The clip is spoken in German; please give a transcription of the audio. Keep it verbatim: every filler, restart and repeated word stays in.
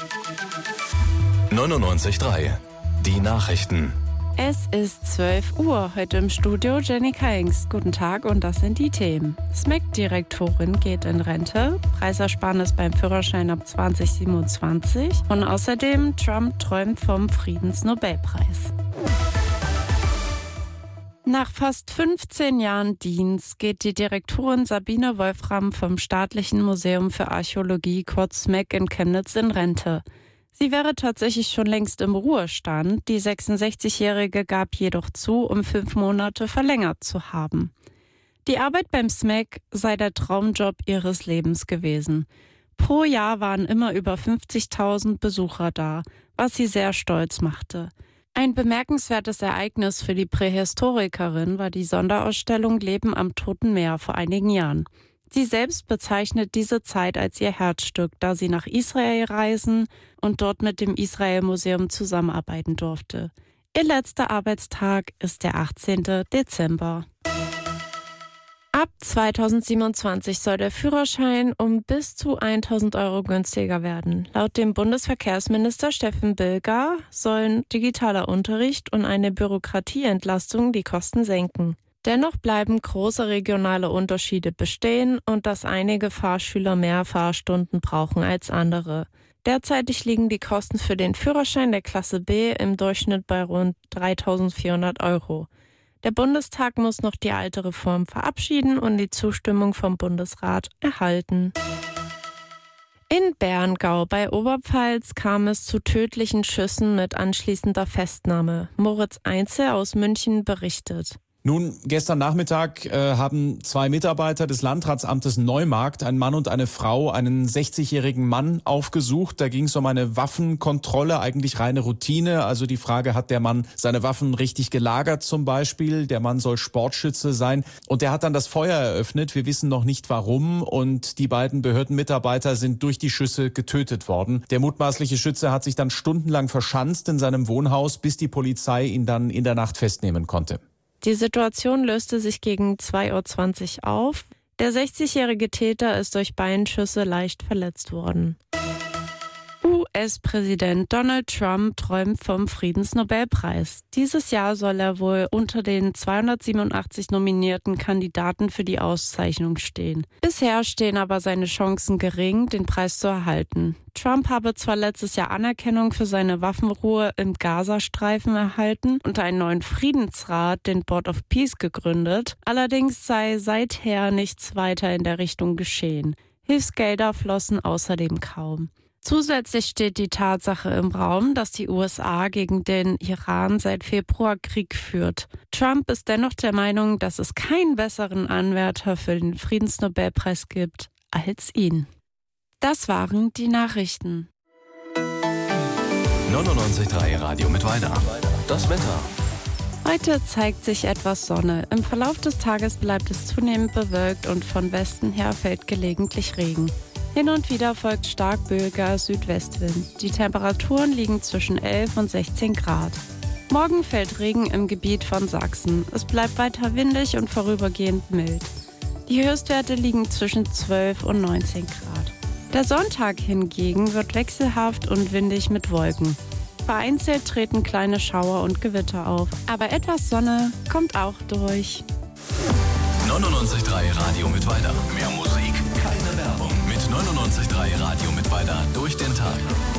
neunundneunzig Komma drei. Die Nachrichten. Es ist zwölf Uhr, heute im Studio Jenny Kainz. Guten Tag und das sind die Themen. S M E C-Direktorin geht in Rente, Preisersparnis beim Führerschein ab zwanzig siebenundzwanzig und außerdem Trump träumt vom Friedensnobelpreis. Nach fast fünfzehn Jahren Dienst geht die Direktorin Sabine Wolfram vom Staatlichen Museum für Archäologie, kurz S M E C in Chemnitz, in Rente. Sie wäre tatsächlich schon längst im Ruhestand. Die sechsundsechzigjährige gab jedoch zu, um fünf Monate verlängert zu haben. Die Arbeit beim S M E C sei der Traumjob ihres Lebens gewesen. Pro Jahr waren immer über fünfzigtausend Besucher da, was sie sehr stolz machte. Ein bemerkenswertes Ereignis für die Prähistorikerin war die Sonderausstellung Leben am Toten Meer vor einigen Jahren. Sie selbst bezeichnet diese Zeit als ihr Herzstück, da sie nach Israel reisen und dort mit dem Israel-Museum zusammenarbeiten durfte. Ihr letzter Arbeitstag ist der achtzehnten Dezember. Ab zweitausendsiebenundzwanzig soll der Führerschein um bis zu tausend Euro günstiger werden. Laut dem Bundesverkehrsminister Steffen Bilger sollen digitaler Unterricht und eine Bürokratieentlastung die Kosten senken. Dennoch bleiben große regionale Unterschiede bestehen und dass einige Fahrschüler mehr Fahrstunden brauchen als andere. Derzeitig liegen die Kosten für den Führerschein der Klasse B im Durchschnitt bei rund dreitausendvierhundert Euro. Der Bundestag muss noch die alte Reform verabschieden und die Zustimmung vom Bundesrat erhalten. In Berngau bei Oberpfalz kam es zu tödlichen Schüssen mit anschließender Festnahme. Moritz Einzel aus München berichtet. Nun, gestern Nachmittag äh, haben zwei Mitarbeiter des Landratsamtes Neumarkt, ein Mann und eine Frau, einen sechzigjährigen Mann aufgesucht. Da ging es um eine Waffenkontrolle, eigentlich reine Routine. Also die Frage, hat der Mann seine Waffen richtig gelagert zum Beispiel? Der Mann soll Sportschütze sein. Und der hat dann das Feuer eröffnet. Wir wissen noch nicht warum. Und die beiden Behördenmitarbeiter sind durch die Schüsse getötet worden. Der mutmaßliche Schütze hat sich dann stundenlang verschanzt in seinem Wohnhaus, bis die Polizei ihn dann in der Nacht festnehmen konnte. Die Situation löste sich gegen zwei Uhr zwanzig auf. Der sechzigjährige Täter ist durch Beinschüsse leicht verletzt worden. U S-Präsident Donald Trump träumt vom Friedensnobelpreis. Dieses Jahr soll er wohl unter den zweihundertsiebenundachtzig nominierten Kandidaten für die Auszeichnung stehen. Bisher stehen aber seine Chancen gering, den Preis zu erhalten. Trump habe zwar letztes Jahr Anerkennung für seine Waffenruhe im Gazastreifen erhalten und einen neuen Friedensrat, den Board of Peace, gegründet, allerdings sei seither nichts weiter in der Richtung geschehen. Hilfsgelder flossen außerdem kaum. Zusätzlich steht die Tatsache im Raum, dass die U S A gegen den Iran seit Februar Krieg führt. Trump ist dennoch der Meinung, dass es keinen besseren Anwärter für den Friedensnobelpreis gibt als ihn. Das waren die Nachrichten. neunundneunzig Komma drei Radio Mittweida. Das Wetter. Heute zeigt sich etwas Sonne. Im Verlauf des Tages bleibt es zunehmend bewölkt und von Westen her fällt gelegentlich Regen. Hin und wieder folgt stark böiger Südwestwind. Die Temperaturen liegen zwischen elf und sechzehn Grad. Morgen fällt Regen im Gebiet von Sachsen. Es bleibt weiter windig und vorübergehend mild. Die Höchstwerte liegen zwischen zwölf und neunzehn Grad. Der Sonntag hingegen wird wechselhaft und windig mit Wolken. Vereinzelt treten kleine Schauer und Gewitter auf. Aber etwas Sonne kommt auch durch. neunundneunzig Komma drei Radio Mittweida. Mehr Musik, keine Werbung. Mit neunundneunzig Komma drei Radio Mittweida durch den Tag.